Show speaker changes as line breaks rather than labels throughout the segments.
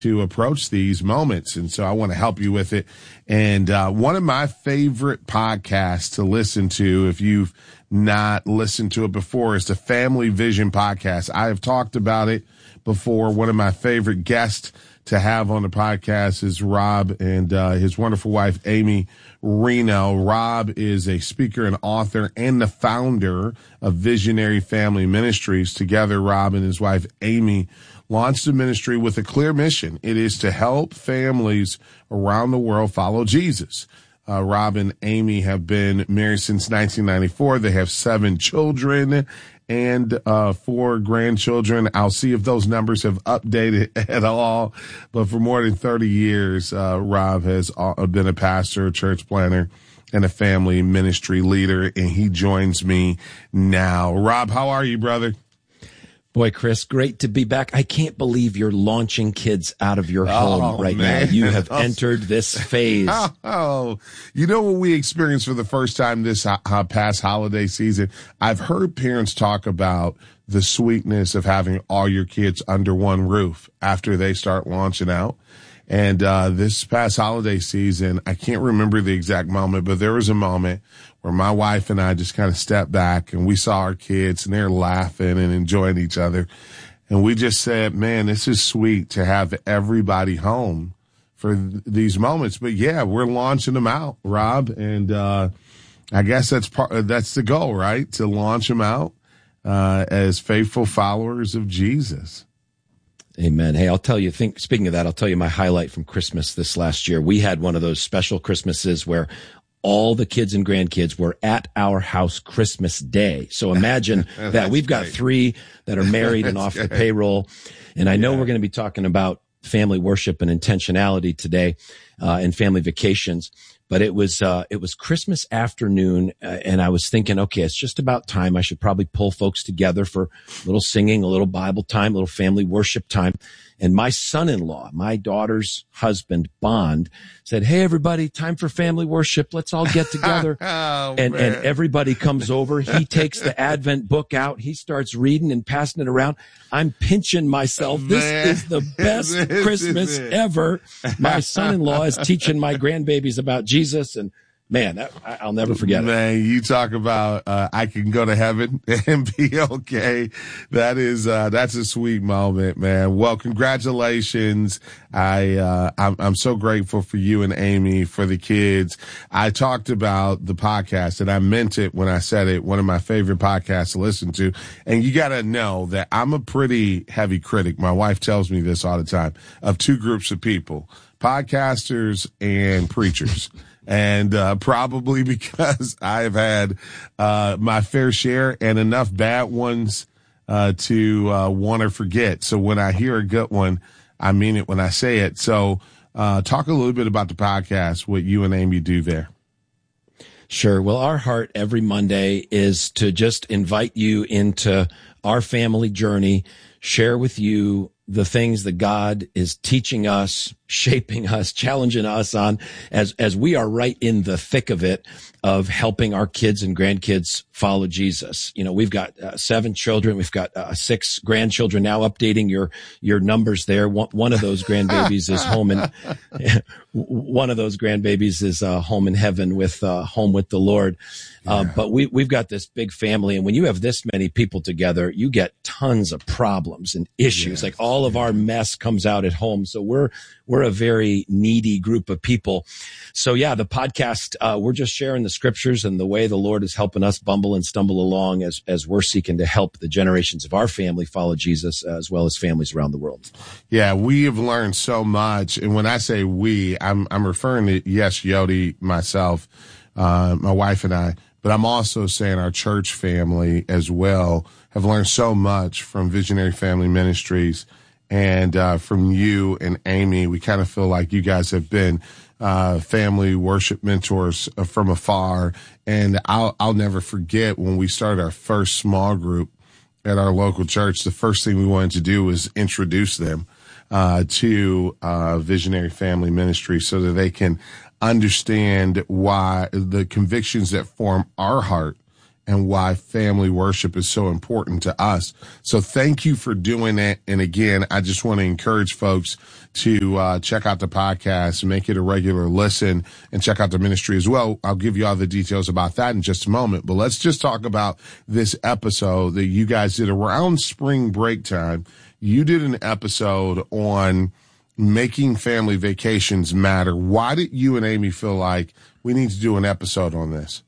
to approach these moments. And so I want to help you with it. And one of my favorite podcasts to listen to, if you've not listened to it before, is the Family Vision podcast. I have talked about it before. One of my favorite guests to have on the podcast is Rob and his wonderful wife, Amy Reno. Rob is a speaker and author and the founder of Visionary Family Ministries. Together, Rob and his wife, Amy, launched a ministry with a clear mission. It is to help families around the world follow Jesus. Rob and Amy have been married since 1994. They have 7 children and 4 grandchildren. I'll see if those numbers have updated at all. But for more than 30 years, Rob has been a pastor, a church planner, and a family ministry leader, and he joins me now. Rob, how are you, brother?
Boy, Chris, great to be back. I can't believe you're launching kids out of your home right now. You have entered this phase.
You know what we experienced for the first time this past holiday season? I've heard parents talk about the sweetness of having all your kids under one roof after they start launching out. And this past holiday season, I can't remember the exact moment, but there was a moment where my wife and I just kind of stepped back and we saw our kids and they're laughing and enjoying each other. And we just said, man, this is sweet to have everybody home for these moments. But yeah, we're launching them out, Rob. And I guess that's the goal, right? To launch them out as faithful followers of Jesus.
Amen. Hey, I'll tell you, speaking of that, I'll tell you my highlight from Christmas this last year. We had one of those special Christmases where all the kids and grandkids were at our house Christmas Day. So imagine that we've got 3 that are married and off the payroll. And I know we're going to be talking about family worship and intentionality today, and family vacations. But it was Christmas afternoon, and I was thinking, okay, it's just about time. I should probably pull folks together for a little singing, a little Bible time, a little family worship time. And my son-in-law, my daughter's husband, Bond, said, hey, everybody, time for family worship. Let's all get together. And everybody comes over. He takes the Advent book out. He starts reading and passing it around. I'm pinching myself. This is the best Christmas ever. My son-in-law is teaching my grandbabies about Jesus, and man, I'll never forget it.
Man, you talk about I can go to heaven and be okay. That's a sweet moment, man. Well, congratulations. I'm so grateful for you and Amy, for the kids. I talked about the podcast, and I meant it when I said it, one of my favorite podcasts to listen to. And you got to know that I'm a pretty heavy critic. My wife tells me this all the time, of 2 groups of people, podcasters and preachers. And probably because I've had my fair share and enough bad ones to want to forget. So when I hear a good one, I mean it when I say it. So talk a little bit about the podcast, what you and Amy do there.
Sure. Well, our heart every Monday is to just invite you into our family journey, share with you the things that God is teaching us, shaping us, challenging us on as we are right in the thick of it, of helping our kids and grandkids follow Jesus. You know, we've got 7 children. We've got 6 grandchildren now. Updating your numbers there. One of those grandbabies is home in heaven with home with the Lord. But we've got this big family, and when you have this many people together, you get tons of problems and issues. Like all of our mess comes out at home. So we're a very needy group of people. So yeah, the podcast, we're just sharing the scriptures and the way the Lord is helping us bumble and stumble along as we're seeking to help the generations of our family follow Jesus, as well as families around the world.
Yeah, we have learned so much. And when I say we, I'm referring to, yes, Yodi, myself, my wife and I, but I'm also saying our church family as well have learned so much from Visionary Family Ministries. And from you and Amy, we kind of feel like you guys have been family worship mentors from afar. And I'll never forget when we started our first small group at our local church, the first thing we wanted to do was introduce them to Visionary Family Ministry so that they can understand why the convictions that form our heart and why family worship is so important to us. So thank you for doing it. And again, I just want to encourage folks to check out the podcast, make it a regular listen, and check out the ministry as well. I'll give you all the details about that in just a moment. But let's just talk about this episode that you guys did around spring break time. You did an episode on making family vacations matter. Why did you and Amy feel like we need to do an episode on this?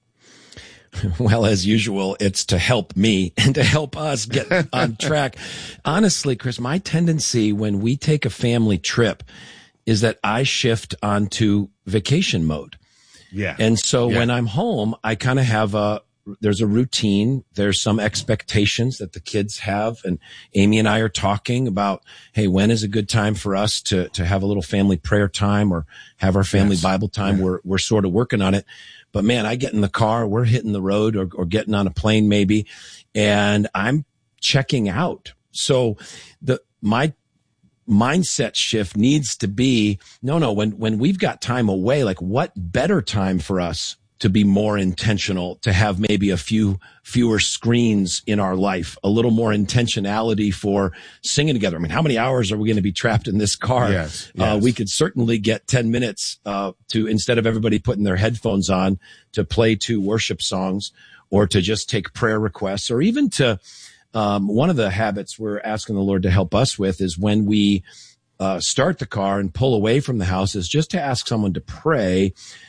Well, as usual, it's to help me and to help us get on track. Honestly, Chris, my tendency when we take a family trip is that I shift onto vacation mode.
Yeah.
And so when I'm home, I kind of have there's a routine. There's some expectations that the kids have. And Amy and I are talking about, hey, when is a good time for us to have a little family prayer time or have our family Bible time? Yeah. We're sort of working on it. But man, I get in the car, we're hitting the road or getting on a plane maybe, and I'm checking out. So my mindset shift needs to be, when we've got time away, like what better time for us to be more intentional, to have maybe a fewer screens in our life, a little more intentionality for singing together. I mean, how many hours are we going to be trapped in this car?
Yes.
We could certainly get 10 minutes to, instead of everybody putting their headphones on, to play 2 worship songs or to just take prayer requests, or even to one of the habits we're asking the Lord to help us with is when we start the car and pull away from the house is just to ask someone to pray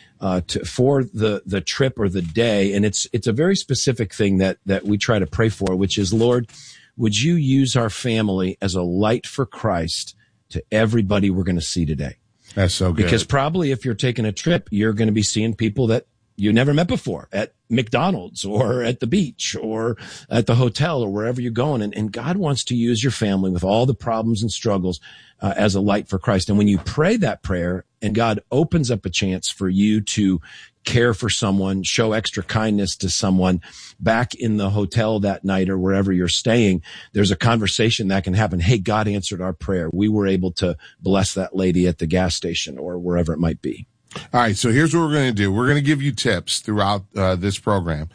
for the trip or the day. And it's a very specific thing that we try to pray for, which is, Lord, would you use our family as a light for Christ to everybody we're going to see today?
That's so good.
Because probably if you're taking a trip, you're going to be seeing people that you never met before at McDonald's or at the beach or at the hotel or wherever you're going. And God wants to use your family with all the problems and struggles as a light for Christ. And when you pray that prayer and God opens up a chance for you to care for someone, show extra kindness to someone back in the hotel that night or wherever you're staying, there's a conversation that can happen. Hey, God answered our prayer. We were able to bless that lady at the gas station or wherever it might be.
All right, so here's what we're going to do. We're going to give you tips throughout this program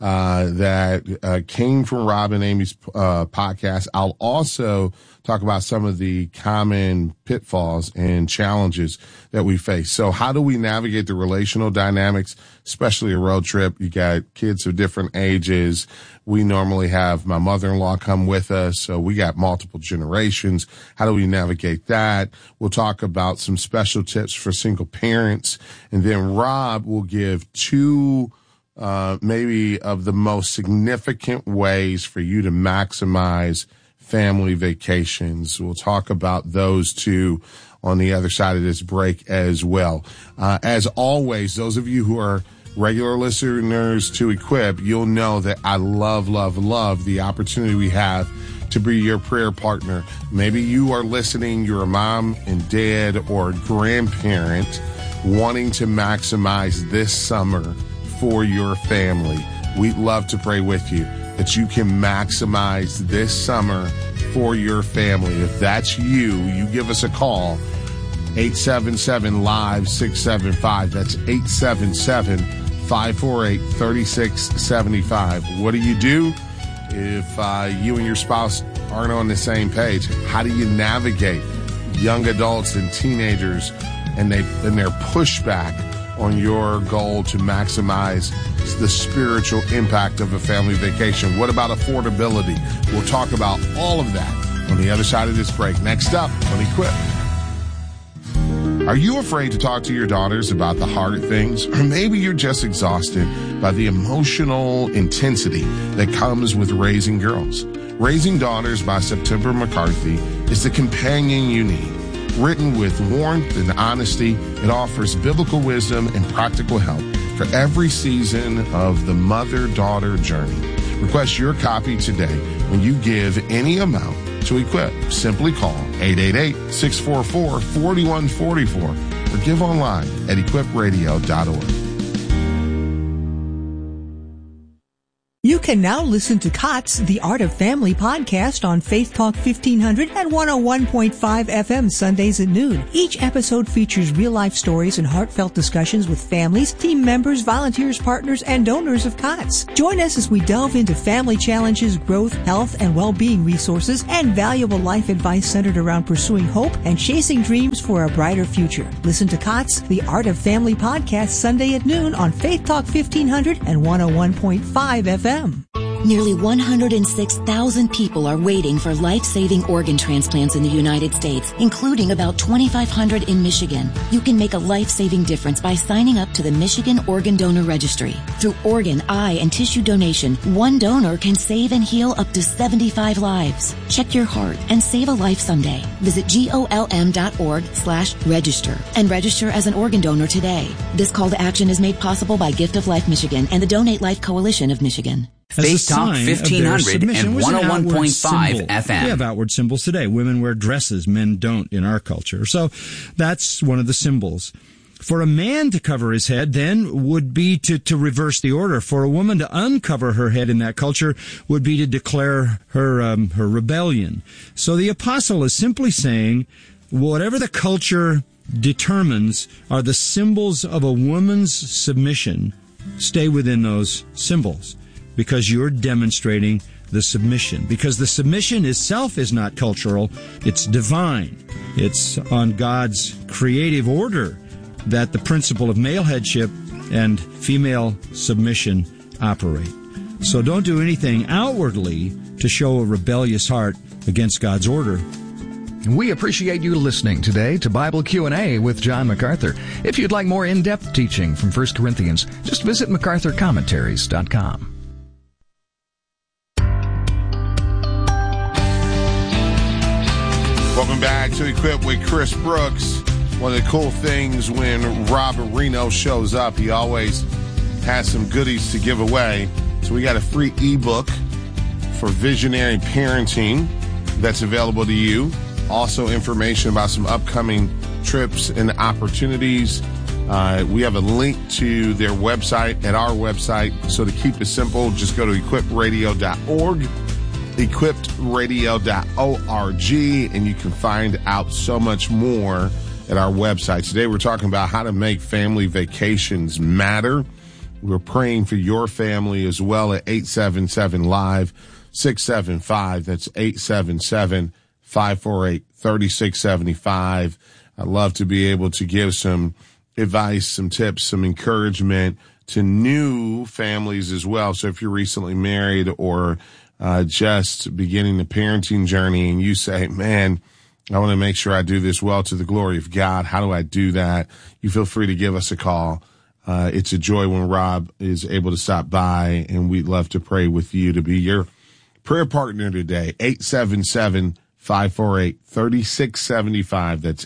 that came from Rob and Amy's podcast. I'll also talk about some of the common pitfalls and challenges that we face. So how do we navigate the relational dynamics, especially a road trip? You got kids of different ages. We normally have my mother-in-law come with us, so we got multiple generations. How do we navigate that? We'll talk about some special tips for single parents. And then Rob will give 2 maybe of the most significant ways for you to maximize family vacations. We'll talk about those 2 on the other side of this break as well. As always, those of you who are regular listeners to Equip, you'll know that I love the opportunity we have to be your prayer partner. Maybe you are listening, you're a mom and dad or grandparent wanting to maximize this summer for your family. We'd love to pray with you that you can maximize this summer for your family. If that's you, you give us a call, 877-LIVE-675. That's 877-548-3675. What do you do if you and your spouse aren't on the same page? How do you navigate young adults and teenagers and their pushback on your goal to maximize the spiritual impact of a family vacation? What about affordability? We'll talk about all of that on the other side of this break. Next up on Equip. Are you afraid to talk to your daughters about the hard things? Or maybe you're just exhausted by the emotional intensity that comes with raising girls. Raising Daughters by September McCarthy is the companion you need. Written with warmth and honesty, it offers biblical wisdom and practical help for every season of the mother-daughter journey. Request your copy today when you give any amount to Equip. Simply call 888-644-4144 or give online at equipradio.org.
You can can now listen to COTS, The Art of Family podcast on Faith Talk 1500 and 101.5 FM Sundays at noon. Each episode features real-life stories and heartfelt discussions with families, team members, volunteers, partners, and donors of COTS. Join us as we delve into family challenges, growth, health, and well-being resources, and valuable life advice centered around pursuing hope and chasing dreams for a brighter future. Listen to COTS, The Art of Family podcast Sunday at noon on Faith Talk 1500 and 101.5 FM.
Nearly 106,000 people are waiting for life-saving organ transplants in the United States, including about 2,500 in Michigan. You can make a life-saving difference by signing up to the Michigan Organ Donor Registry. Through organ, eye, and tissue donation, one donor can save and heal up to 75 lives. Check your heart and save a life someday. Visit golm.org/register and register as an organ donor today. This call to action is made possible by Gift of Life Michigan and the Donate Life Coalition of Michigan.
Faith Talk 1500 and 101.5 FM.
We have outward symbols today. Women wear dresses, men don't in our culture. So that's one of the symbols. For a man to cover his head then would be to reverse the order. For a woman to uncover her head in that culture would be to declare her rebellion. So the apostle is simply saying, whatever the culture determines are the symbols of a woman's submission, stay within those symbols. Because you're demonstrating the submission. Because the submission itself is not cultural, it's divine. It's on God's creative order that the principle of male headship and female submission operate. So don't do anything outwardly to show a rebellious heart against God's order.
We appreciate you listening today to Bible Q&A with John MacArthur. If you'd like more in-depth teaching from 1 Corinthians, just visit MacArthurCommentaries.com.
Welcome back to Equip with Chris Brooks. One of the cool things when Rob Reno shows up, he always has some goodies to give away. So we got a free ebook for visionary parenting that's available to you. Also information about some upcoming trips and opportunities. We have a link to their website at our website. So to keep it simple, just go to equipradio.org. equipradio.org, and you can find out so much more at our website. Today we're talking about how to make family vacations matter. We're praying for your family as well at 877-LIVE-675. That's 877-548-3675. I'd love to be able to give some advice, some tips, some encouragement to new families as well. So if you're recently married or just beginning the parenting journey and you say, man, I want to make sure I do this well to the glory of God. How do I do that? You feel free to give us a call. It's a joy when Rob is able to stop by, and we'd love to pray with you to be your prayer partner today. 877-548-3675. That's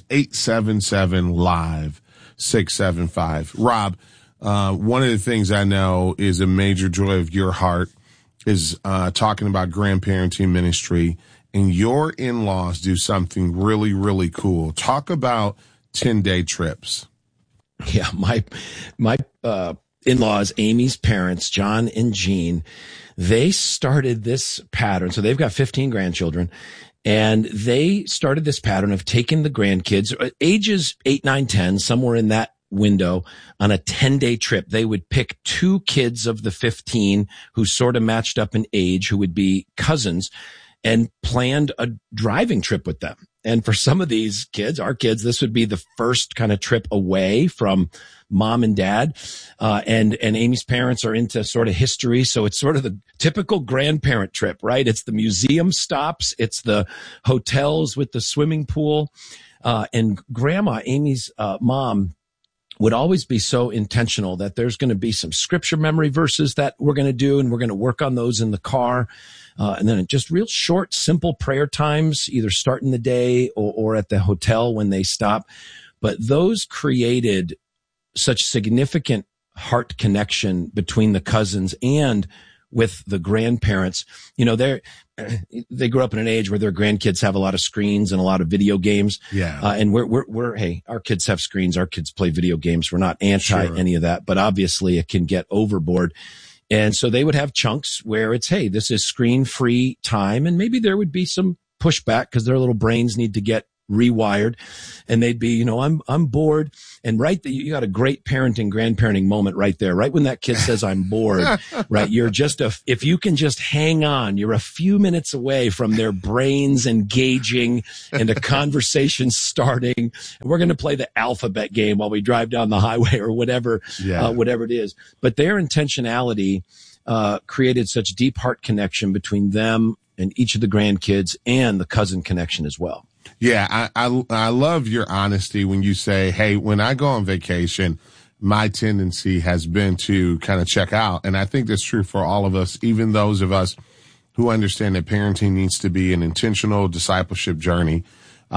877-LIVE-675. Rob, one of the things I know is a major joy of your heart is talking about grandparenting ministry, and your in-laws do something really, really cool. Talk about 10-day trips.
Yeah, my in-laws, Amy's parents, John and Jean, they started this pattern. So they've got 15 grandchildren, and they started this pattern of taking the grandkids, ages 8, 9, 10, somewhere in that window, on a 10-day trip. They would pick 2 kids of the 15 who sort of matched up in age, who would be cousins, and planned a driving trip with them. And for some of these kids, our kids, this would be the first kind of trip away from mom and dad. And Amy's parents are into sort of history. So it's sort of the typical grandparent trip, right? It's the museum stops. It's the hotels with the swimming pool. And grandma, Amy's mom, would always be so intentional that there's going to be some scripture memory verses that we're going to do, and we're going to work on those in the car. And then just real short, simple prayer times, either starting the day or at the hotel when they stop. But those created such significant heart connection between the cousins and with the grandparents. You know, they grew up in an age where their grandkids have a lot of screens and a lot of video games.
Yeah.
And we're, hey, our kids have screens. Our kids play video games. We're not anti any of that, but obviously it can get overboard. And so they would have chunks where it's, hey, this is screen-free time. And maybe there would be some pushback because their little brains need to get rewired, and they'd be, I'm bored. And you got a great grandparenting moment right there. Right when that kid says, I'm bored, right? You're if you can just hang on, you're a few minutes away from their brains engaging and a conversation starting. And we're going to play the alphabet game while we drive down the highway or whatever it is. But their intentionality, created such deep heart connection between them and each of the grandkids and the cousin connection as well.
Yeah, I love your honesty when you say, hey, when I go on vacation, my tendency has been to kind of check out. And I think that's true for all of us, even those of us who understand that parenting needs to be an intentional discipleship journey.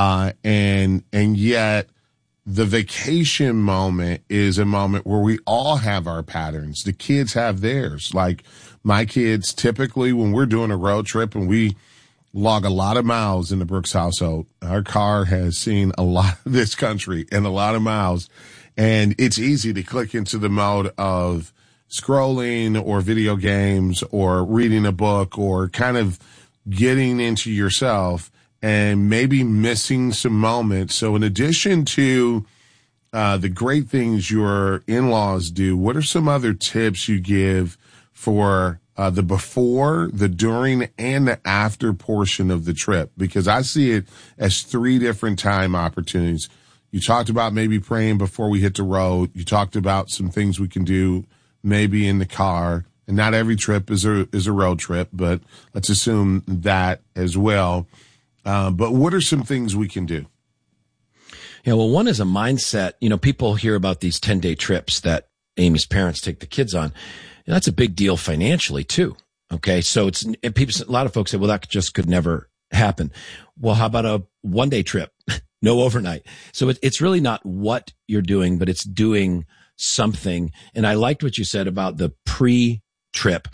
And yet the vacation moment is a moment where we all have our patterns. The kids have theirs. Like my kids, typically when we're doing a road trip and we log a lot of miles in the Brooks household. Our car has seen a lot of this country and a lot of miles. And it's easy to click into the mode of scrolling or video games or reading a book or kind of getting into yourself and maybe missing some moments. So in addition to the great things your in-laws do, what are some other tips you give for the before, the during, and the after portion of the trip? Because I see it as 3 different time opportunities. You talked about maybe praying before we hit the road. You talked about some things we can do maybe in the car. And not every trip is a road trip, but let's assume that as well. But what are some things we can do?
Yeah, well, one is a mindset. People hear about these 10-day trips that Amy's parents take the kids on. And that's a big deal financially too. Okay. So a lot of folks say, well, that just could never happen. Well, how about a 1-day trip? No overnight. So it's really not what you're doing, but it's doing something. And I liked what you said about the pre-trip.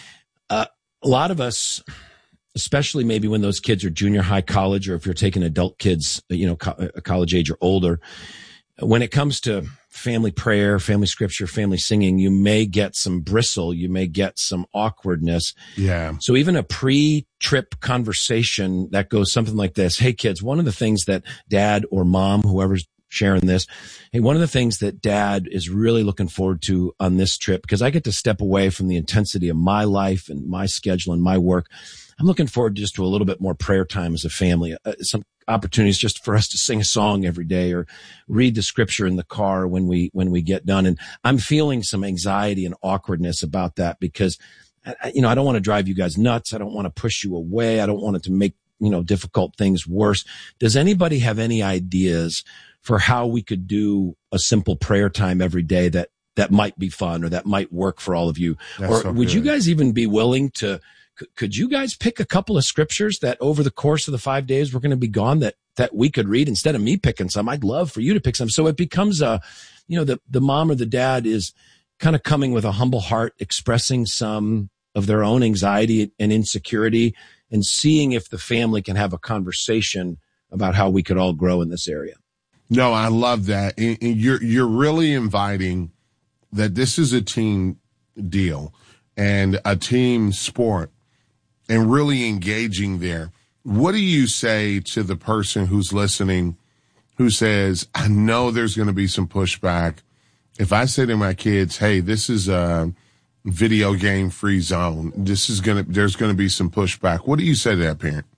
A lot of us, especially maybe when those kids are junior high, college, or if you're taking adult kids, college age or older, when it comes to family prayer, family scripture, family singing, you may get some bristle. You may get some awkwardness.
Yeah.
So even a pre-trip conversation that goes something like this. Hey kids, one of the things that dad or mom, whoever's sharing this, hey, one of the things that dad is really looking forward to on this trip, because I get to step away from the intensity of my life and my schedule and my work. I'm looking forward just to a little bit more prayer time as a family, some opportunities just for us to sing a song every day or read the scripture in the car when we get done. And I'm feeling some anxiety and awkwardness about that because, I don't want to drive you guys nuts. I don't want to push you away. I don't want it to make, difficult things worse. Does anybody have any ideas for how we could do a simple prayer time every day that might be fun or that might work for all of you? That's or would you guys even be willing to, could you guys pick a couple of scriptures that over the course of the 5 days we're going to be gone that we could read instead of me picking some? I'd love for you to pick some. So it becomes the mom or the dad is kind of coming with a humble heart, expressing some of their own anxiety and insecurity and seeing if the family can have a conversation about how we could all grow in this area.
No, I love that. And you're really inviting that this is a team deal and a team sport and really engaging there. What do you say to the person who's listening who says, I know there's going to be some pushback. If I say to my kids, hey, this is a video game free zone, there's going to be some pushback. What do you say to that parent?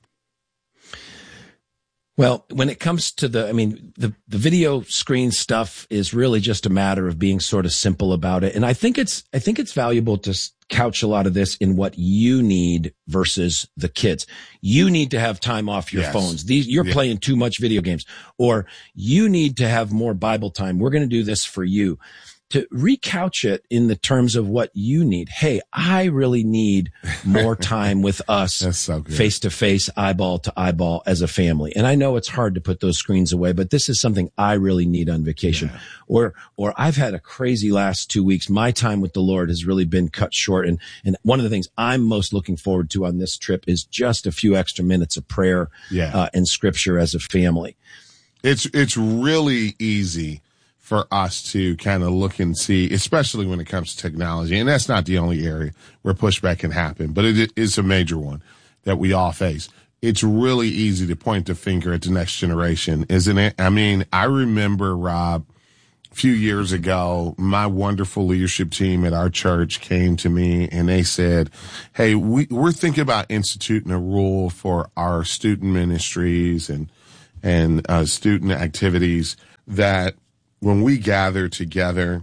Well, when it comes to the video screen stuff is really just a matter of being sort of simple about it. And I think it's valuable to couch a lot of this in what you need versus the kids. You need to have time off your phones. You're playing too much video games, or you need to have more Bible time. We're going to do this for you. To recouch it in the terms of what you need. Hey, I really need more time with us face to face, eyeball to eyeball as a family. And I know it's hard to put those screens away, but this is something I really need on vacation. Yeah. Or I've had a crazy last 2 weeks. My time with the Lord has really been cut short. And one of the things I'm most looking forward to on this trip is just a few extra minutes of prayer and scripture as a family.
It's really easy for us to kind of look and see, especially when it comes to technology. And that's not the only area where pushback can happen, but it is a major one that we all face. It's really easy to point the finger at the next generation, isn't it? I mean, I remember, Rob, a few years ago, my wonderful leadership team at our church came to me and they said, hey, we're thinking about instituting a rule for our student ministries and student activities that when we gather together,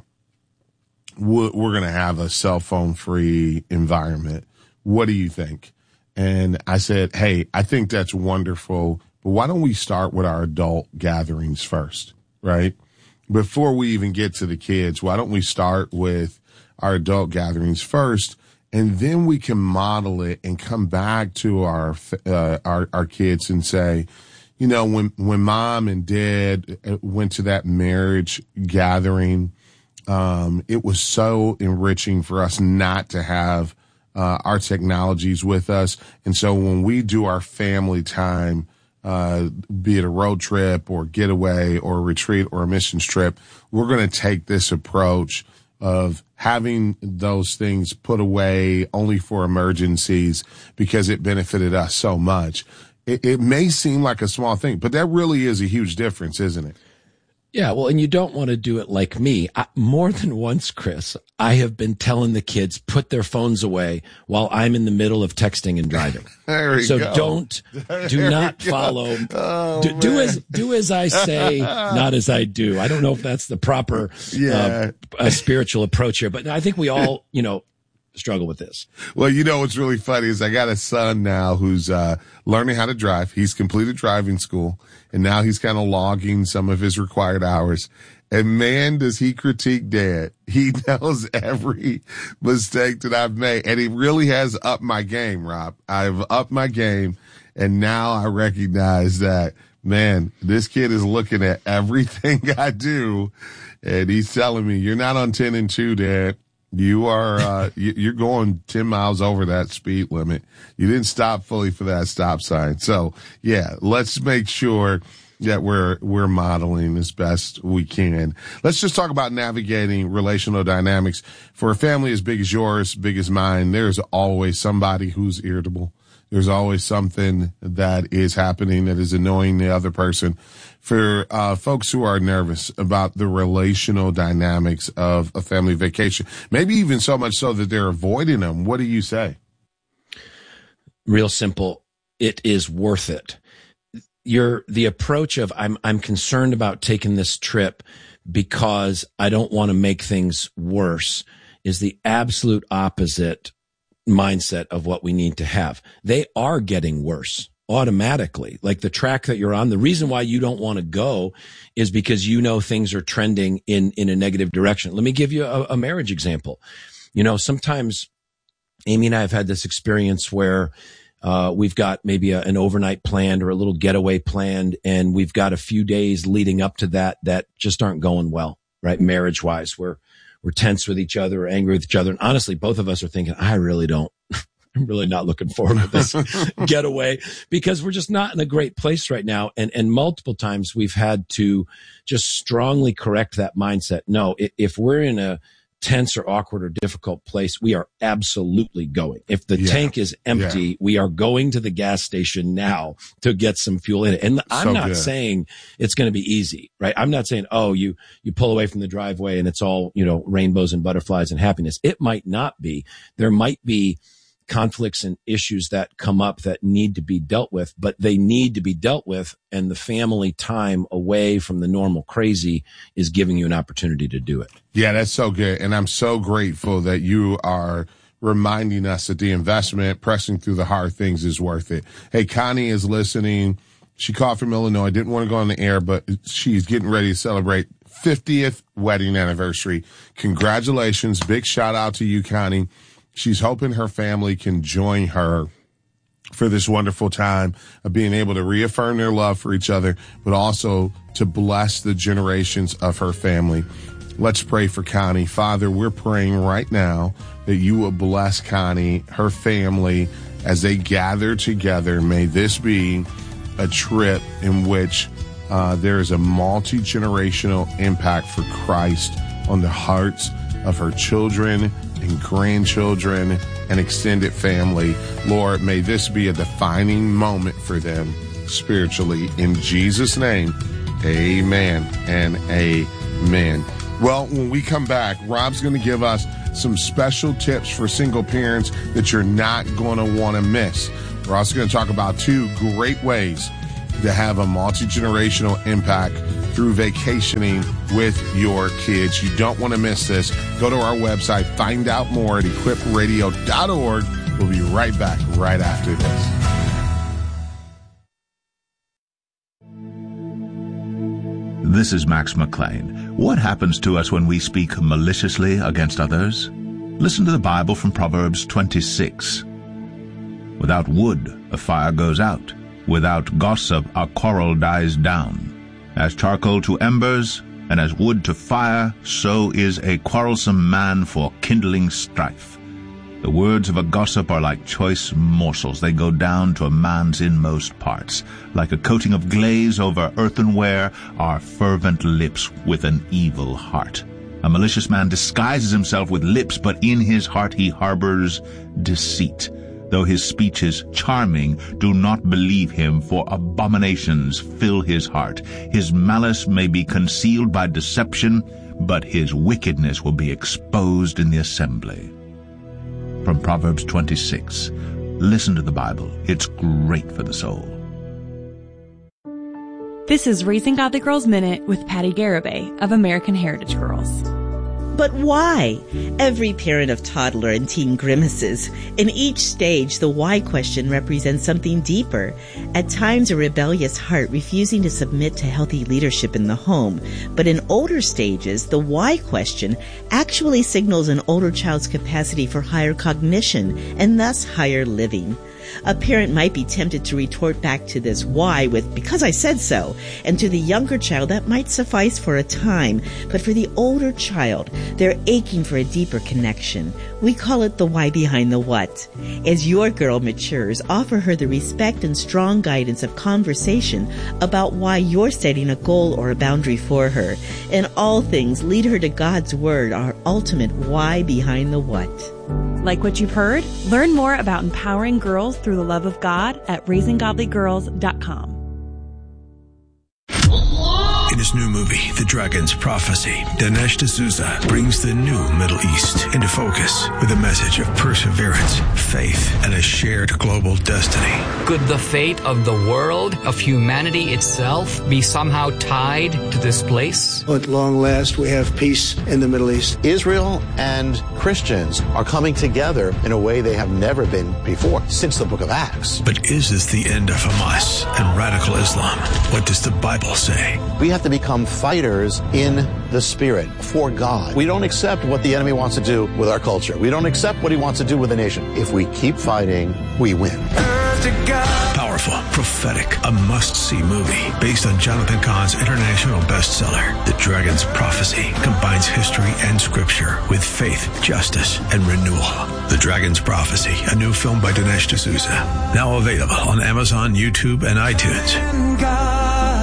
we're going to have a cell phone free environment. What do you think? And I said, hey, I think that's wonderful, but why don't we start with our adult gatherings first, right? Before we even get to the kids, why don't we start with our adult gatherings first, and then we can model it and come back to our kids and say, you know, when mom and dad went to that marriage gathering, it was so enriching for us not to have our technologies with us. And so when we do our family time, be it a road trip or getaway or a retreat or a missions trip, we're going to take this approach of having those things put away only for emergencies because it benefited us so much. It may seem like a small thing, but that really is a huge difference, isn't it?
Yeah, well, and you don't want to do it like me. More than once, Chris, I have been telling the kids, put their phones away while I'm in the middle of texting and driving.
There we go.
Do not follow. Oh, do as I say, not as I do. I don't know if that's the proper spiritual approach here, but I think we all, struggle with this.
Well, what's really funny is I got a son now who's learning how to drive. He's completed driving school, and now he's kind of logging some of his required hours. And man, does he critique dad. He knows every mistake that I've made, and he really has upped my game, Rob. I've upped my game, and now I recognize that, man, this kid is looking at everything I do, and he's telling me, you're not on 10 and 2, Dad. You are, you're going 10 miles over that speed limit. You didn't stop fully for that stop sign. So yeah, let's make sure that we're modeling as best we can. Let's just talk about navigating relational dynamics. For a family as big as yours, big as mine, there's always somebody who's irritable. There's always something that is happening that is annoying the other person. For folks who are nervous about the relational dynamics of a family vacation, maybe even so much so that they're avoiding them, what do you say?
Real simple. It is worth it. The approach of I'm concerned about taking this trip because I don't want to make things worse is the absolute opposite mindset of what we need to have. They are getting worse automatically. Like the track that you're on, the reason why you don't want to go is because things are trending in a negative direction. Let me give you a marriage example. Sometimes Amy and I have had this experience where we've got maybe an overnight planned or a little getaway planned, and we've got a few days leading up to that just aren't going well, right? Marriage wise, we're tense with each other, or angry with each other. And honestly, both of us are thinking, I'm really not looking forward to this getaway because we're just not in a great place right now. And multiple times we've had to just strongly correct that mindset. No, if we're in a tense or awkward or difficult place, we are absolutely going. If the tank is empty, we are going to the gas station now to get some fuel in it. And I'm not saying it's going to be easy, right? I'm not saying, you pull away from the driveway and it's all, rainbows and butterflies and happiness. It might not be. There might be conflicts and issues that come up that need to be dealt with, but they need to be dealt with. And the family time away from the normal crazy is giving you an opportunity to do it.
Yeah, that's so good. And I'm so grateful that you are reminding us that the investment, pressing through the hard things, is worth it. Hey, Connie is listening. She called from Illinois, didn't want to go on the air, but she's getting ready to celebrate 50th wedding anniversary. Congratulations. Big shout out to you, Connie. She's hoping her family can join her for this wonderful time of being able to reaffirm their love for each other, but also to bless the generations of her family. Let's pray for Connie. Father, we're praying right now that you will bless Connie, her family, as they gather together. May this be a trip in which there is a multi-generational impact for Christ on the hearts of her children and grandchildren and extended family. Lord, may this be a defining moment for them spiritually. In Jesus' name, amen and amen. Well, when we come back, Rob's going to give us some special tips for single parents that you're not going to want to miss. We're also going to talk about 2 great ways to have a multi-generational impact through vacationing with your kids. You don't want to miss this. Go to our website, find out more at equipradio.org. We'll be right back right after this.
This is Max McLean. What happens to us when we speak maliciously against others? Listen to the Bible from Proverbs 26. Without wood, a fire goes out. Without gossip, a quarrel dies down. As charcoal to embers, and as wood to fire, so is a quarrelsome man for kindling strife. The words of a gossip are like choice morsels. They go down to a man's inmost parts. Like a coating of glaze over earthenware are fervent lips with an evil heart. A malicious man disguises himself with lips, but in his heart he harbors deceit. Though his speech is charming, do not believe him, for abominations fill his heart. His malice may be concealed by deception, but his wickedness will be exposed in the assembly. From Proverbs 26. Listen to the Bible. It's great for the soul.
This is Raising Godly Girls Minute with Patty Garibay of American Heritage Girls.
But why? Every parent of toddler and teen grimaces. In each stage, the why question represents something deeper. At times, a rebellious heart refusing to submit to healthy leadership in the home. But in older stages, the why question actually signals an older child's capacity for higher cognition and thus higher living. A parent might be tempted to retort back to this why with, because I said so. And to the younger child, that might suffice for a time. But for the older child, they're aching for a deeper connection. We call it the why behind the what. As your girl matures, offer her the respect and strong guidance of conversation about why you're setting a goal or a boundary for her. In all things, lead her to God's Word, our ultimate why behind the what.
Like what you've heard? Learn more about empowering girls through the love of God at raisinggodlygirls.com.
In his new movie, The Dragon's Prophecy, Dinesh D'Souza brings the new Middle East into focus with a message of perseverance, faith, and a shared global destiny.
Could the fate of the world, of humanity itself, be somehow tied to this place?
At long last, we have peace in the Middle East.
Israel and Christians are coming together in a way they have never been before, since the book of Acts.
But is this the end of Hamas and radical Islam? What does the Bible say?
We have to become fighters in the Spirit for God. We don't accept what the enemy wants to do with our culture. We don't accept what he wants to do with the nation. If we keep fighting, we win.
Powerful, prophetic, a must-see movie based on Jonathan Cahn's international bestseller. The Dragon's Prophecy combines history and scripture with faith, justice, and renewal. The Dragon's Prophecy, a new film by Dinesh D'Souza. Now available on Amazon, YouTube, and iTunes.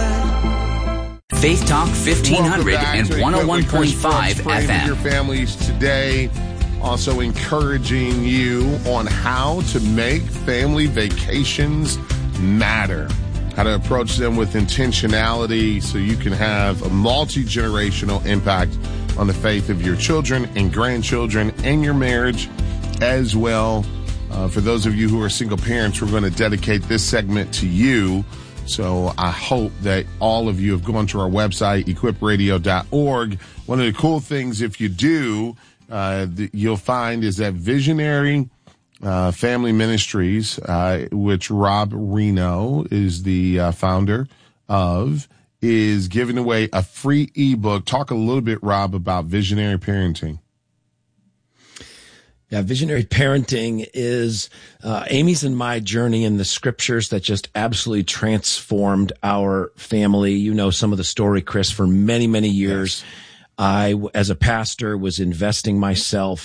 Faith Talk 1500 and 101.5
Praying with your
FM.
families today. Also encouraging you on how to make family vacations matter. How to approach them with intentionality so you can have a multi-generational impact on the faith of your children and grandchildren and your marriage as well. For those of you who are single parents, we're going to dedicate this segment to you. So I hope that all of you have gone to our website, equipradio.org. One of the cool things, if you do, you'll find is that Visionary Family Ministries, which Rob Reno is the founder of, is giving away a free ebook. Talk a little bit, Rob, about visionary parenting.
Yeah, visionary parenting is Amy's and my journey in the scriptures that just absolutely transformed our family. You know some of the story, Chris. For many, many years, yes. I, as a pastor, was investing myself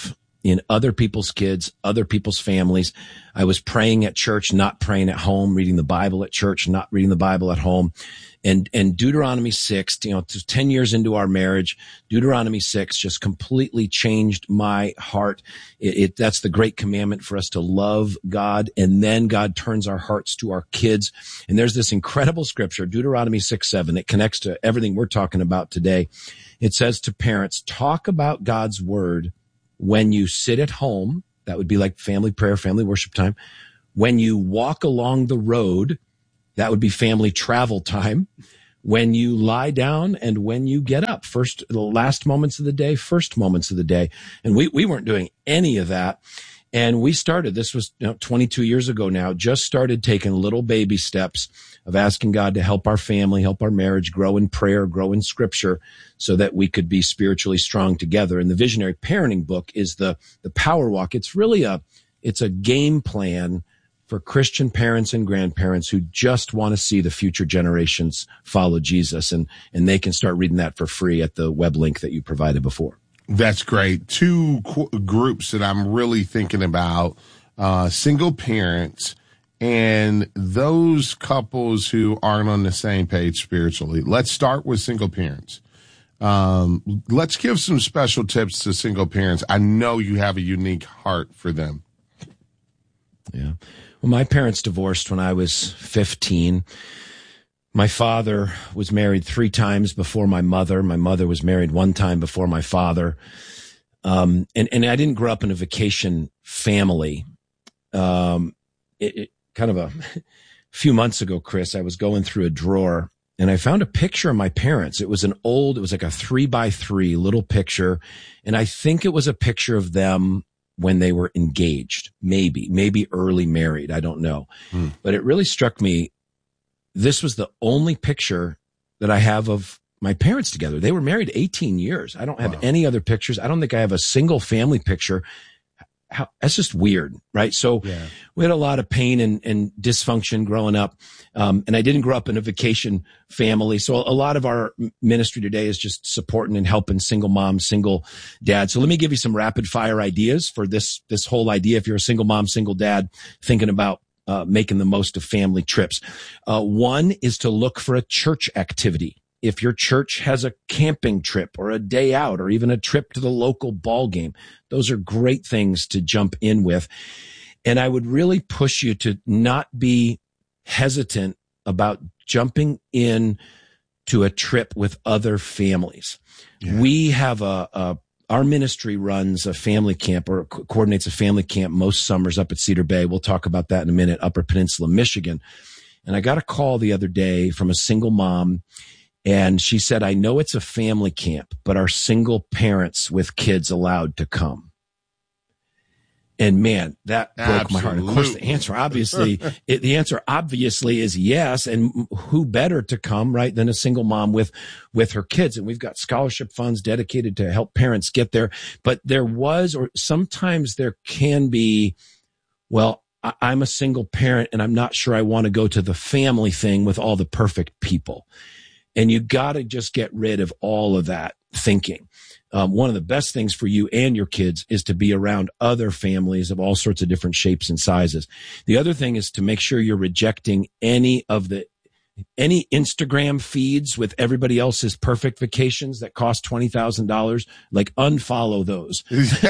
in other people's kids, other people's families. I was praying at church, not praying at home, reading the Bible at church, not reading the Bible at home. And Deuteronomy 6, 10 years into our marriage, Deuteronomy 6 just completely changed my heart. That's the great commandment for us to love God. And then God turns our hearts to our kids. And there's this incredible scripture, Deuteronomy 6:7. It connects to everything we're talking about today. It says to parents, talk about God's word when you sit at home. That would be like family prayer, family worship time. When you walk along the road, that would be family travel time. When you lie down and when you get up, the last moments of the day, first moments of the day. And we weren't doing any of that. And we started, this was 22 years ago now, just started taking little baby steps of asking God to help our family, help our marriage grow in prayer, grow in scripture so that we could be spiritually strong together. And the Visionary Parenting book is the Power Walk. It's really it's a game plan for Christian parents and grandparents who just want to see the future generations follow Jesus. And they can start reading that for free at the web link that you provided before.
That's great. Two groups that I'm really thinking about, single parents and those couples who aren't on the same page spiritually. Let's start with single parents. Let's give some special tips to single parents. I know you have a unique heart for them.
Yeah. Well, my parents divorced when I was 15. My father was married 3 times before my mother. My mother was married 1 time before my father. And I didn't grow up in a vacation family. Kind of a few months ago, Chris, I was going through a drawer and I found a picture of my parents. It was like a 3x3 little picture. And I think it was a picture of them when they were engaged, maybe early married. I don't know. But it really struck me. This was the only picture that I have of my parents together. They were married 18 years. I don't have any other pictures. I don't think I have a single family picture. That's just weird, right? So we had a lot of pain and dysfunction growing up. And I didn't grow up in a vacation family. So a lot of our ministry today is just supporting and helping single moms, single dads. So let me give you some rapid fire ideas for this whole idea. If you're a single mom, single dad, thinking about making the most of family trips. One is to look for a church activity. If your church has a camping trip or a day out or even a trip to the local ball game, those are great things to jump in with. And I would really push you to not be hesitant about jumping in to a trip with other families. Yeah. We have our ministry runs a family camp or coordinates a family camp most summers up at Cedar Bay. We'll talk about that in a minute, Upper Peninsula, Michigan. And I got a call the other day from a single mom. And she said, I know it's a family camp, but are single parents with kids allowed to come? And man, that broke my heart. Of course, the answer obviously is yes. And who better to come, right, than a single mom with her kids? And we've got scholarship funds dedicated to help parents get there. But sometimes there can be, well, I'm a single parent and I'm not sure I want to go to the family thing with all the perfect people. And you got to just get rid of all of that thinking. One of the best things for you and your kids is to be around other families of all sorts of different shapes and sizes. The other thing is to make sure you're rejecting any Instagram feeds with everybody else's perfect vacations that cost $20,000. Like unfollow those.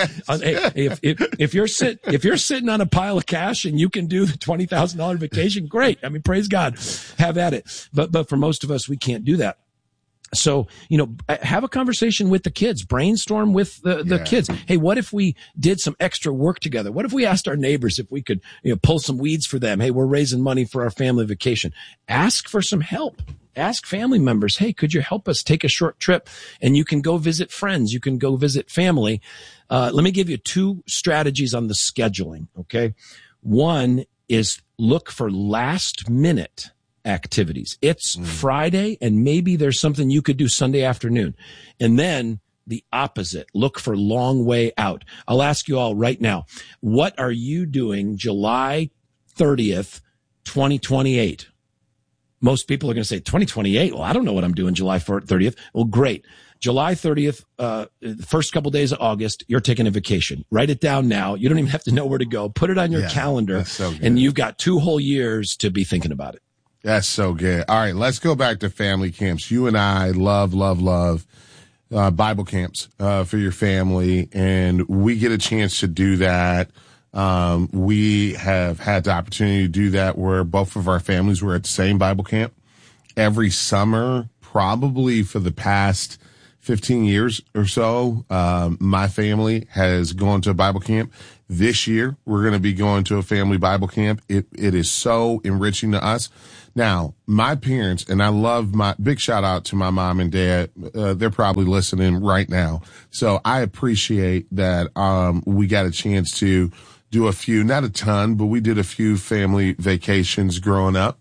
If you're sitting on a pile of cash and you can do the $20,000 vacation, great. I mean, praise God, have at it. But for most of us, we can't do that. So, have a conversation with the kids, brainstorm with the kids. Hey, what if we did some extra work together? What if we asked our neighbors if we could, pull some weeds for them? Hey, we're raising money for our family vacation. Ask for some help. Ask family members, hey, could you help us take a short trip? And you can go visit friends. You can go visit family. Let me give you 2 strategies on the scheduling. Okay. One is look for last minute activities. It's Friday and maybe there's something you could do Sunday afternoon. And then the opposite, look for long way out. I'll ask you all right now, what are you doing July 30th, 2028? most people are going to say 2028. Well, I don't know what I'm doing July 30th. Well, great. July 30th, first couple days of August, you're taking a vacation. Write it down now. You don't even have to know where to go. Put it on your calendar, and you've got 2 whole years to be thinking about it.
That's so good. All right, let's go back to family camps. You and I love Bible camps for your family, and we get a chance to do that. We have had the opportunity to do that where both of our families were at the same Bible camp every summer, probably for the past 15 years or so. My family has gone to a Bible camp. This year, we're going to be going to a family Bible camp. It is so enriching to us. Now, my parents, and I love big shout out to my mom and dad. They're probably listening right now. So I appreciate that, we got a chance to do a few, not a ton, but we did a few family vacations growing up.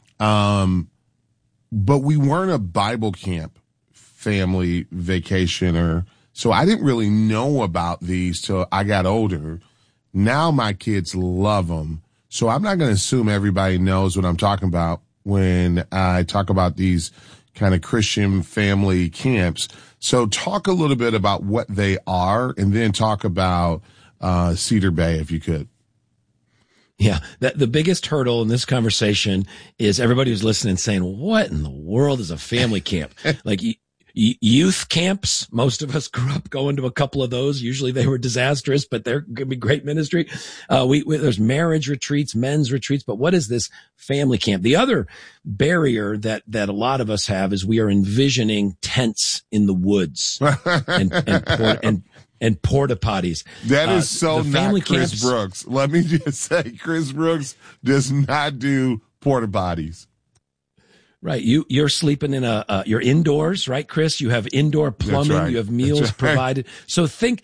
But we weren't a Bible camp family vacationer. So I didn't really know about these till I got older. Now my kids love them. So I'm not going to assume everybody knows what I'm talking about when I talk about these kind of Christian family camps. So talk a little bit about what they are, and then talk about Cedar Bay, if you could.
Yeah, the biggest hurdle in this conversation is everybody who's listening saying, what in the world is a family camp? Like youth camps. Most of us grew up going to a couple of those. Usually they were disastrous, but they're going to be great ministry. There's marriage retreats, men's retreats, but what is this family camp? The other barrier that a lot of us have is we are envisioning tents in the woods and porta potties.
That is so not Chris
camps.
Brooks. Let me just say, Chris Brooks does not do porta potties.
Right. You're sleeping in you're indoors, right, Chris? You have indoor plumbing. Right. You have meals provided. So think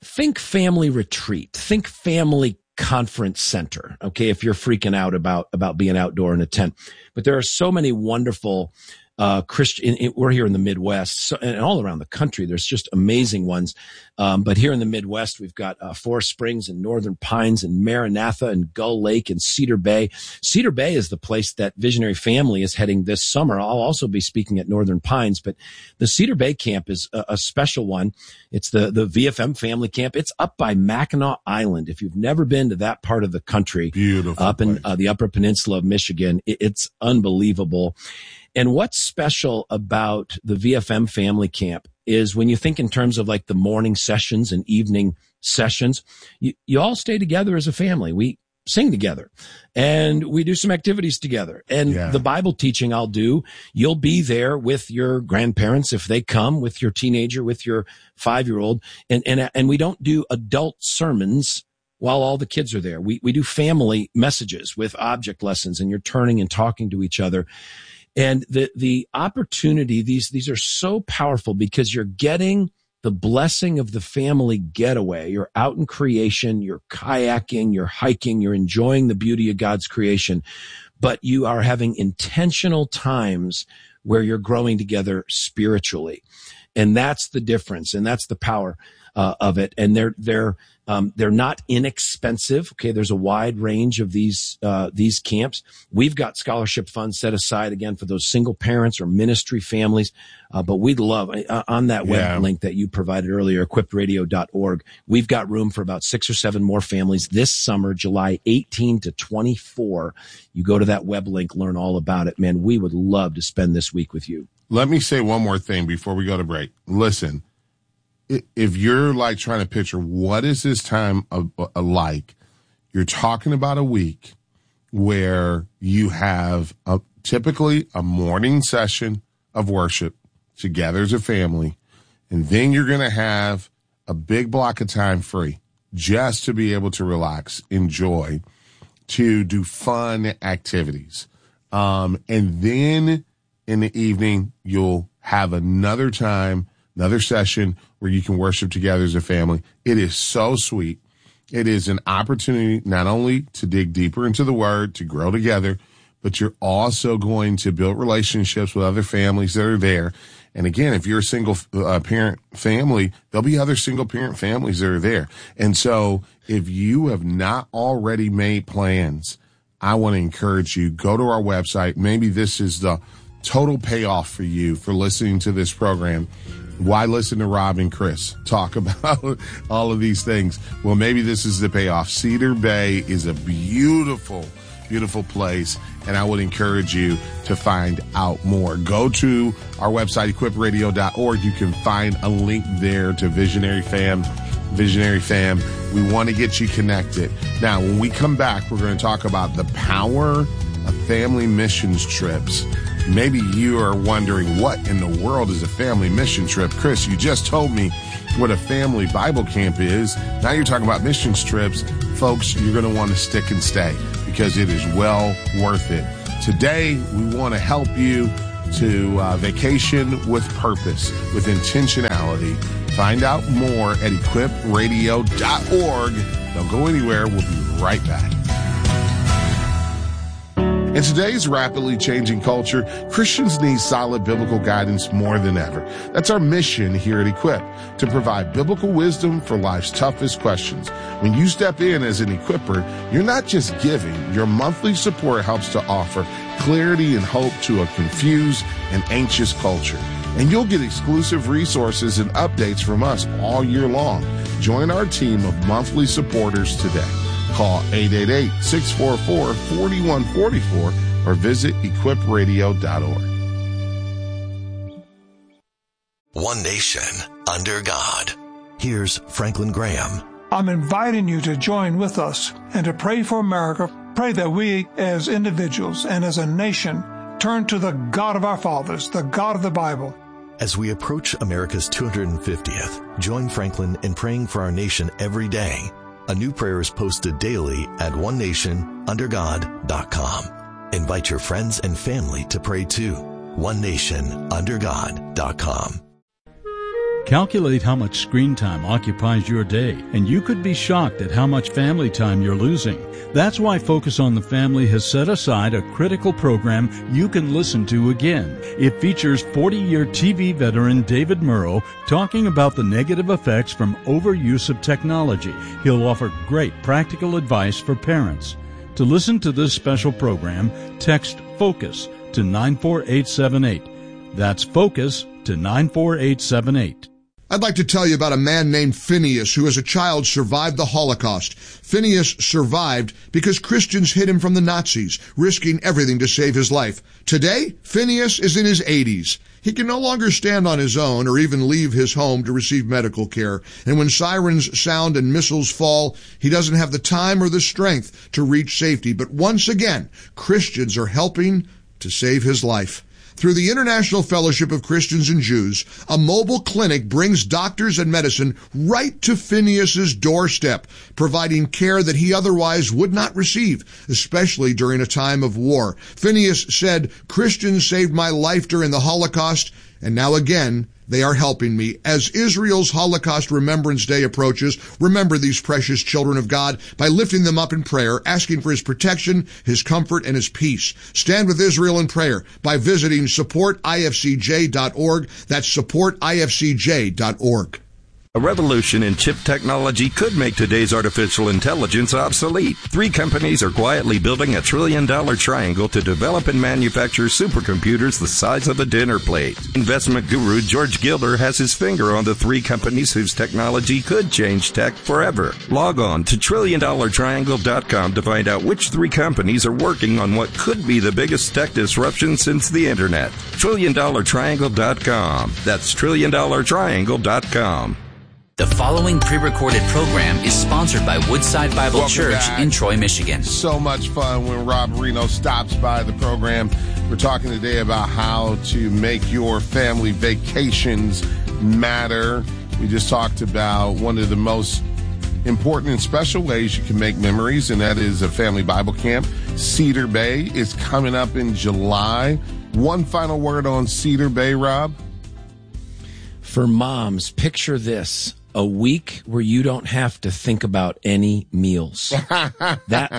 family retreat. Think family conference center. Okay. If you're freaking out about being outdoor in a tent, but there are so many wonderful Christian, we're here in the Midwest, and all around the country, there's just amazing ones. But here in the Midwest, we've got Forest Springs and Northern Pines and Maranatha and Gull Lake and Cedar Bay. Cedar Bay is the place that Visionary Family is heading this summer. I'll also be speaking at Northern Pines, but the Cedar Bay camp is a special one. It's the VFM family camp. It's up by Mackinac Island. If you've never been to that part of the country,
beautiful
up in the Upper Peninsula of Michigan, it's unbelievable. And what's special about the VFM family camp is when you think in terms of like the morning sessions and evening sessions, you all stay together as a family. We sing together and we do some activities together. And the Bible teaching you'll be there with your grandparents if they come, with your teenager, with your 5-year-old. And we don't do adult sermons while all the kids are there. We do family messages with object lessons, and you're turning and talking to each other. And the opportunity, these are so powerful because you're getting the blessing of the family getaway. You're out in creation, you're kayaking, you're hiking, you're enjoying the beauty of God's creation, but you are having intentional times where you're growing together spiritually. And that's the difference. And that's the power of it. And they're not inexpensive. Okay. There's a wide range of these camps. We've got scholarship funds set aside again for those single parents or ministry families. But we'd love on that web link that you provided earlier, equipradio.org. We've got room for about 6 or 7 more families this summer, July 18 to 24. You go to that web link, learn all about it. Man, we would love to spend this week with you.
Let me say one more thing before we go to break. Listen, if you're like trying to picture what is this time like, you're talking about a week where you have typically a morning session of worship together as a family, and then you're going to have a big block of time free just to be able to relax, enjoy, to do fun activities. And then in the evening, you'll have another session where you can worship together as a family. It is so sweet. It is an opportunity not only to dig deeper into the Word, to grow together, but you're also going to build relationships with other families that are there. And again, if you're a single parent family, there'll be other single parent families that are there. And so if you have not already made plans I want to encourage you, go to our website. Maybe this is the total payoff for you for listening to this program. Why listen to Rob and Chris talk about all of these things? Well, maybe this is the payoff. Cedar Bay is a beautiful, beautiful place, and I would encourage you to find out more. Go to our website, equipradio.org. You can find a link there to Visionary Fam. Visionary Fam, we want to get you connected. Now, when we come back, we're going to talk about the power of family missions trips. Maybe you are wondering, what in the world is a family mission trip? Chris, you just told me what a family Bible camp is. Now you're talking about missions trips. Folks, you're going to want to stick and stay because it is well worth it. Today, we want to help you to vacation with purpose, with intentionality. Find out more at equipradio.org. Don't go anywhere. We'll be right back. In today's rapidly changing culture, Christians need solid biblical guidance more than ever. That's our mission here at Equip, to provide biblical wisdom for life's toughest questions. When you step in as an equipper, you're not just giving. Your monthly support helps to offer clarity and hope to a confused and anxious culture. And you'll get exclusive resources and updates from us all year long. Join our team of monthly supporters today. Call 888-644-4144 or visit equipradio.org.
One nation under God. Here's Franklin Graham.
I'm inviting you to join with us and to pray for America. Pray that we as individuals and as a nation turn to the God of our fathers, the God of the Bible.
As we approach America's 250th, join Franklin in praying for our nation every day. A new prayer is posted daily at onenationundergod.com. Invite your friends and family to pray too. onenationundergod.com.
Calculate how much screen time occupies your day, and you could be shocked at how much family time you're losing. That's why Focus on the Family has set aside a critical program you can listen to again. It features 40-year TV veteran David Murrow talking about the negative effects from overuse of technology. He'll offer great practical advice for parents. To listen to this special program, text FOCUS to 94878. That's FOCUS to 94878.
I'd like to tell you about a man named Phineas who as a child survived the Holocaust. Phineas survived because Christians hid him from the Nazis, risking everything to save his life. Today, Phineas is in his 80s. He can no longer stand on his own or even leave his home to receive medical care. And when sirens sound and missiles fall, he doesn't have the time or the strength to reach safety. But once again, Christians are helping to save his life. Through the International Fellowship of Christians and Jews, a mobile clinic brings doctors and medicine right to Phineas's doorstep, providing care that he otherwise would not receive, especially during a time of war. Phineas said, "Christians saved my life during the Holocaust, and now again, they are helping me." As Israel's Holocaust Remembrance Day approaches, remember these precious children of God by lifting them up in prayer, asking for His protection, His comfort, and His peace. Stand with Israel in prayer by visiting supportifcj.org. That's supportifcj.org.
A revolution in chip technology could make today's artificial intelligence obsolete. 3 companies are quietly building a $1 trillion triangle to develop and manufacture supercomputers the size of a dinner plate. Investment guru George Gilder has his finger on the 3 companies whose technology could change tech forever. Log on to TrillionDollarTriangle.com to find out which 3 companies are working on what could be the biggest tech disruption since the Internet. TrillionDollarTriangle.com. That's TrillionDollarTriangle.com.
The following pre-recorded program is sponsored by Woodside Bible Church in Troy, Michigan.
So much fun when Rob Reno stops by the program. We're talking today about how to make your family vacations matter. We just talked about one of the most important and special ways you can make memories, and that is a family Bible camp. Cedar Bay is coming up in July. One final word on Cedar Bay, Rob?
For moms, picture this. a week where you don't have to think about any meals. That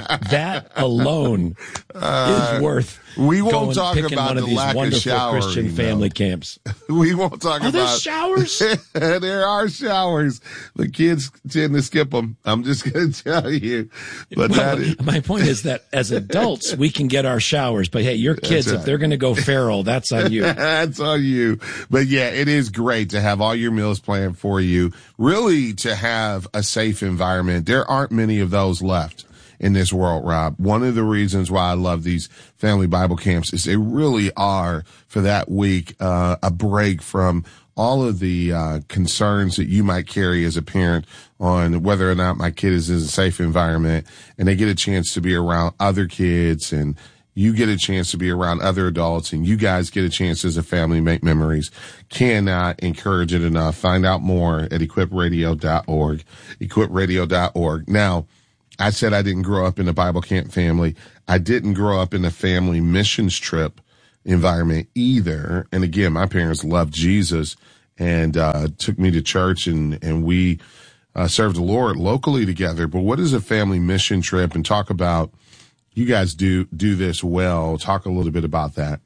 alone is worth.
We won't talk about the lack of showering.
Christian family camps.
We won't talk about.
Are there showers?
There are showers. The kids tend to skip them. I'm just going to tell you. But
my point is that as adults, we can get our showers. But hey, your kids, if they're going to go feral, that's on you.
That's on you. But yeah, it is great to have all your meals planned for you. Really, to have a safe environment. There aren't many of those left in this world, Rob. One of the reasons why I love these family Bible camps is they really are, for that week, a break from all of the concerns that you might carry as a parent on whether or not my kid is in a safe environment, and they get a chance to be around other kids, and you get a chance to be around other adults, and you guys get a chance as a family to make memories. Cannot encourage it enough. Find out more at equipradio.org, equipradio.org. Now, I said I didn't grow up in a Bible camp family. I didn't grow up in a family missions trip environment either. And again, my parents loved Jesus and took me to church, and we served the Lord locally together. But what is a family mission trip? And talk about, you guys do this well. Talk a little bit about that.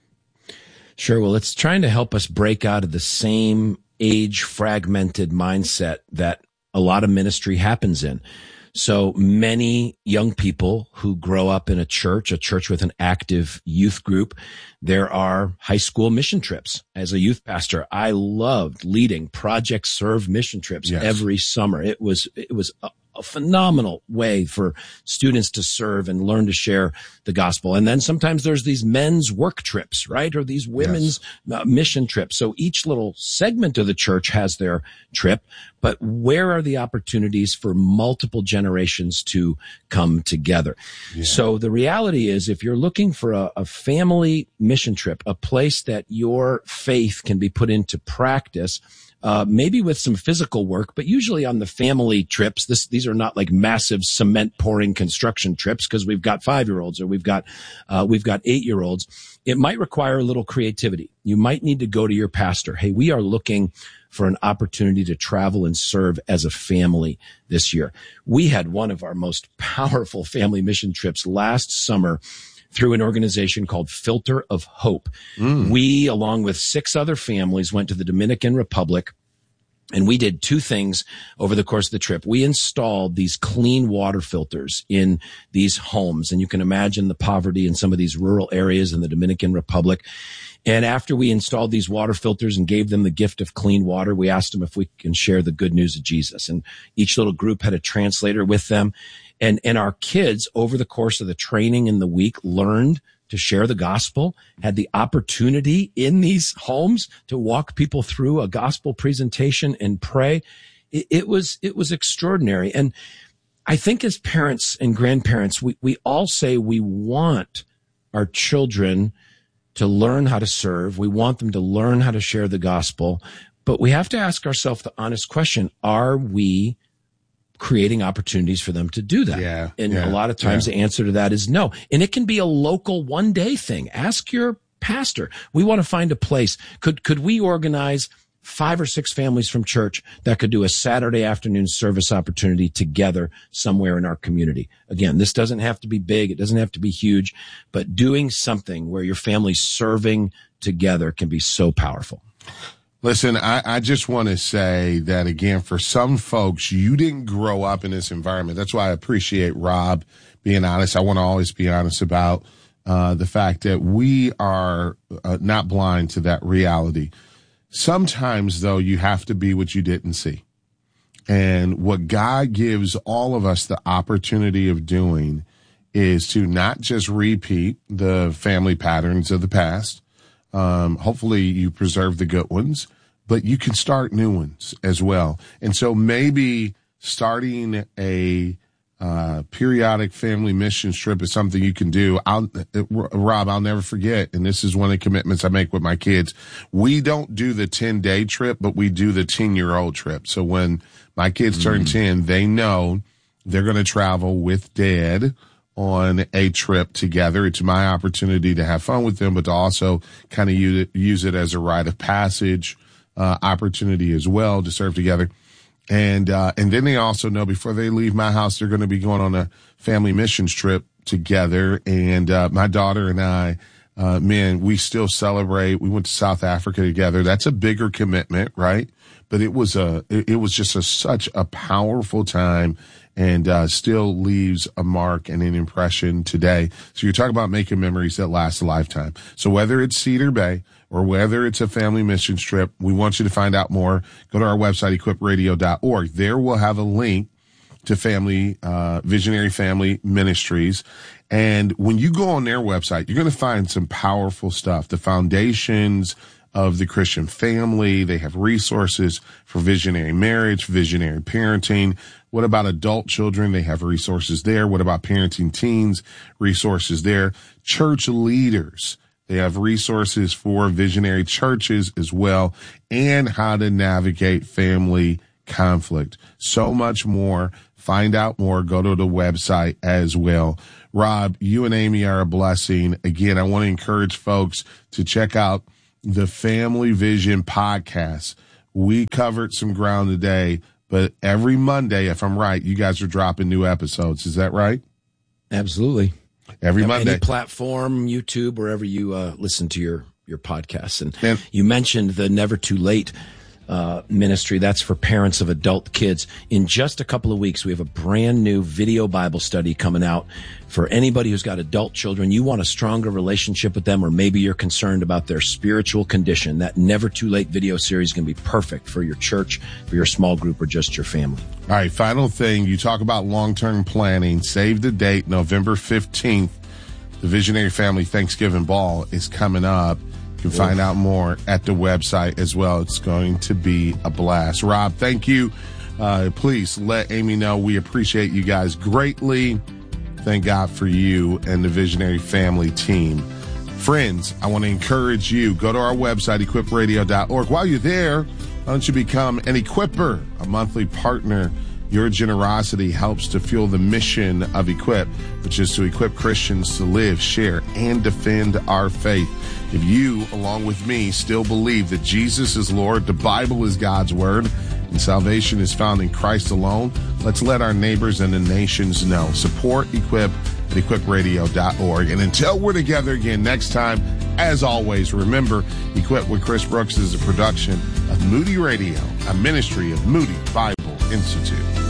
Sure. Well, it's trying to help us break out of the same age fragmented mindset that a lot of ministry happens in. So many young people who grow up in a church with an active youth group, there are high school mission trips. As a youth pastor, I loved leading Project Serve mission trips every summer. It was a phenomenal way for students to serve and learn to share the gospel. And then sometimes there's these men's work trips, right? Or these women's mission trips. So each little segment of the church has their trip, but where are the opportunities for multiple generations to come together? Yeah. So the reality is, if you're looking for a family mission trip, a place that your faith can be put into practice, maybe with some physical work, but usually on the family trips, these are not like massive cement pouring construction trips, because we've got 5-year-olds or we've got 8-year-olds. It might require a little creativity. You might need to go to your pastor. Hey, we are looking for an opportunity to travel and serve as a family this year. We had one of our most powerful family mission trips last summer through an organization called Filter of Hope. We, along with 6 other families, went to the Dominican Republic, and we did 2 things over the course of the trip. We installed these clean water filters in these homes, and you can imagine the poverty in some of these rural areas in the Dominican Republic. And after we installed these water filters and gave them the gift of clean water, we asked them if we can share the good news of Jesus. And each little group had a translator with them. And our kids, over the course of the training in the week, learned to share the gospel, had the opportunity in these homes to walk people through a gospel presentation and pray. It was extraordinary. And I think as parents and grandparents, we all say we want our children to learn how to serve. We want them to learn how to share the gospel. But we have to ask ourselves the honest question, are we creating opportunities for them to do that? A lot of times the answer to that is no. And it can be a local one-day thing. Ask your pastor. We want to find a place. Could we organize 5 or 6 families from church that could do a Saturday afternoon service opportunity together somewhere in our community? Again, this doesn't have to be big. It doesn't have to be huge, but doing something where your family's serving together can be so powerful.
Listen, I just want to say that, again, for some folks, you didn't grow up in this environment. That's why I appreciate Rob being honest. I want to always be honest about the fact that we are not blind to that reality. Sometimes, though, you have to be what you didn't see. And what God gives all of us the opportunity of doing is to not just repeat the family patterns of the past. Hopefully you preserve the good ones, but you can start new ones as well. And so maybe starting a periodic family mission trip is something you can do. Rob, I'll never forget, and this is one of the commitments I make with my kids. We don't do the 10-day trip, but we do the 10-year-old trip. So when my kids turn 10, they know they're going to travel with Dad on a trip together. It's my opportunity to have fun with them, but to also kind of use it as a rite of passage opportunity as well to serve together. And then they also know before they leave my house, they're going to be going on a family missions trip together. And my daughter and I, man, we still celebrate. We went to South Africa together. That's a bigger commitment, right? But it was just such a powerful time, and still leaves a mark and an impression today. So you're talking about making memories that last a lifetime. So whether it's Cedar Bay or whether it's a family mission trip, we want you to find out more. Go to our website, equipradio.org. There we'll have a link to Visionary Family Ministries. And when you go on their website, you're going to find some powerful stuff. The foundations of the Christian family. They have resources for visionary marriage, visionary parenting. What about adult children? They have resources there. What about parenting teens? Resources there. Church leaders. They have resources for visionary churches as well, and how to navigate family conflict. So much more. Find out more. Go to the website as well. Rob, you and Amy are a blessing. Again, I want to encourage folks to check out the Family Vision podcast. We covered some ground today, but every Monday, if I'm right, you guys are dropping new episodes. Is that right?
Absolutely.
Every Monday.
Any platform, YouTube, wherever you listen to your podcasts. And you mentioned the Never Too Late ministry. That's for parents of adult kids. In just a couple of weeks, we have a brand new video Bible study coming out for anybody who's got adult children. You want a stronger relationship with them, or maybe you're concerned about their spiritual condition. That Never Too Late video series can be perfect for your church, for your small group, or just your family.
All right, final thing. You talk about long-term planning. Save the date, November 15th. The Visionary Family Thanksgiving Ball is coming up. You can find out more at the website as well. It's going to be a blast. Rob, thank you. Please let Amy know we appreciate you guys greatly. Thank God for you and the Visionary Family team. Friends, I want to encourage you. Go to our website, equipradio.org. While you're there, why don't you become an Equipper, a monthly partner? Your generosity helps to fuel the mission of Equip, which is to equip Christians to live, share, and defend our faith. If you, along with me, still believe that Jesus is Lord, the Bible is God's word, and salvation is found in Christ alone, let's let our neighbors and the nations know. Support Equip at equipradio.org. And until we're together again next time, as always, remember, Equip with Chris Brooks is a production of Moody Radio, a ministry of Moody Bible Institute.